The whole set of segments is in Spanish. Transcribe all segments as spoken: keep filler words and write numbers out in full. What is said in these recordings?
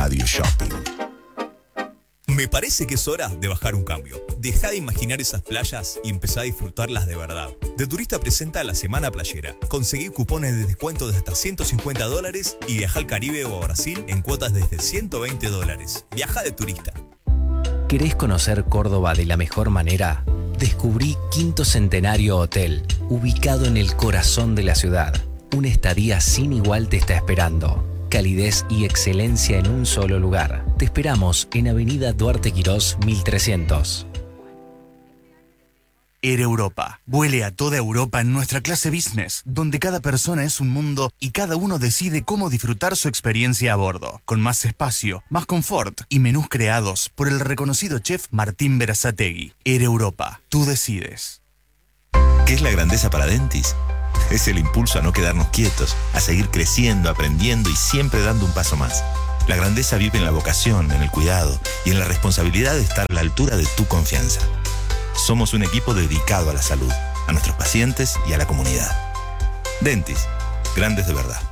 Radio Shopping. Me parece que es hora de bajar un cambio. Deja de imaginar esas playas y empezá a disfrutarlas de verdad. De Turista presenta la Semana Playera. Conseguí cupones de descuento de hasta ciento cincuenta dólares y viaja al Caribe o a Brasil en cuotas desde ciento veinte dólares. Viaja de Turista. ¿Querés conocer Córdoba de la mejor manera? Descubrí Quinto Centenario Hotel, ubicado en el corazón de la ciudad. Una estadía sin igual te está esperando. Calidez y excelencia en un solo lugar. Te esperamos en Avenida Duarte Quirós mil trescientos. Air Europa. Vuele a toda Europa en nuestra clase business, donde cada persona es un mundo y cada uno decide cómo disfrutar su experiencia a bordo, con más espacio, más confort y menús creados por el reconocido chef Martín Berazategui. Air Europa. Tú decides. ¿Qué es la grandeza para Dentis? Es el impulso a no quedarnos quietos, a seguir creciendo, aprendiendo y siempre dando un paso más. La grandeza vive en la vocación, en el cuidado y en la responsabilidad de estar a la altura de tu confianza. Somos un equipo dedicado a la salud, a nuestros pacientes y a la comunidad. Dentis, grandes de verdad.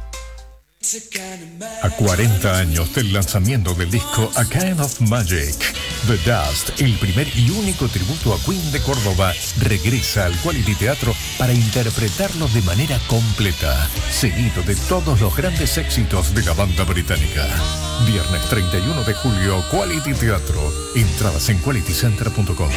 A cuarenta años del lanzamiento del disco A Kind of Magic, The Dust, el primer y único tributo a Queen de Córdoba, regresa al Quality Teatro para interpretarlo de manera completa, seguido de todos los grandes éxitos de la banda británica. Viernes treinta y uno de julio, Quality Teatro. Entradas en quality center punto com.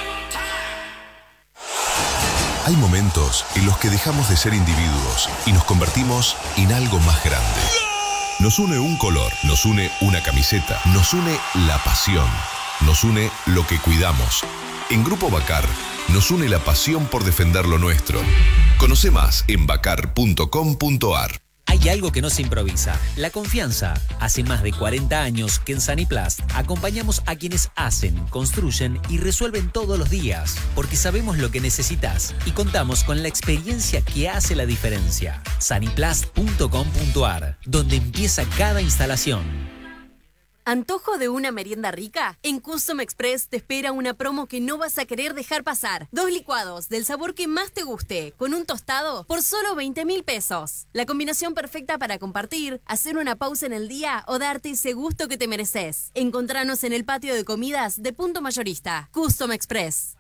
Hay momentos en los que dejamos de ser individuos y nos convertimos en algo más grande. Nos une un color, nos une una camiseta, nos une la pasión, nos une lo que cuidamos. En Grupo Bacar nos une la pasión por defender lo nuestro. Conoce más en bacar punto com punto ar. Hay algo que no se improvisa, la confianza. Hace más de cuarenta años que en Saniplast acompañamos a quienes hacen, construyen y resuelven todos los días, porque sabemos lo que necesitas y contamos con la experiencia que hace la diferencia. Saniplast punto com punto ar, donde empieza cada instalación. ¿Antojo de una merienda rica? En Custom Express te espera una promo que no vas a querer dejar pasar. Dos licuados del sabor que más te guste, con un tostado por solo veinte mil pesos. La combinación perfecta para compartir, hacer una pausa en el día o darte ese gusto que te mereces. Encontranos en el patio de comidas de Punto Mayorista. Custom Express.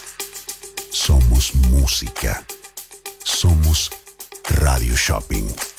Somos música. Somos Radio Shopping.